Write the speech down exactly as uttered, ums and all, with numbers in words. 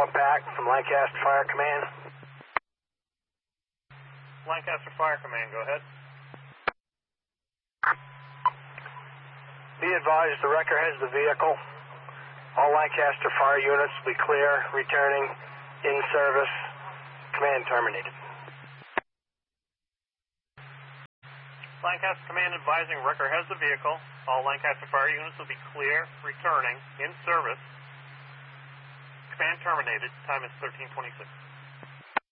calling back from Lancaster Fire Command. Lancaster Fire Command, go ahead. Be advised, the wrecker has the vehicle. All Lancaster Fire units will be clear, returning, in service. Command terminated. Lancaster Command advising wrecker has the vehicle. All Lancaster Fire units will be clear, returning, in service. Command terminated. Time is thirteen twenty-six.